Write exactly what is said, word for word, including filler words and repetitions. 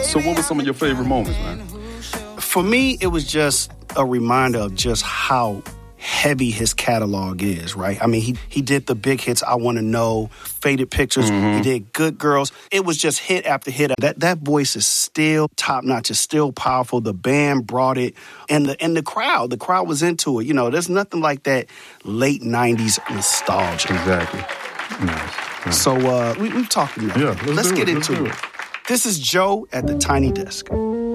So what were some of your favorite moments, man? For me, it was just a reminder of just how heavy his catalog is, right? I mean, he he did the big hits, I Want to Know, Faded Pictures. Mm-hmm. He did Good Girls. It was just hit after hit. That that voice is still top-notch. It's still powerful. The band brought it. And the, and the crowd, the crowd was into it. You know, there's nothing like that late nineties nostalgia. Exactly. Nice. Nice. So uh, we, we've talked enough. Yeah, let's, let's get it. into let's it. it. This is Joe at the Tiny Desk.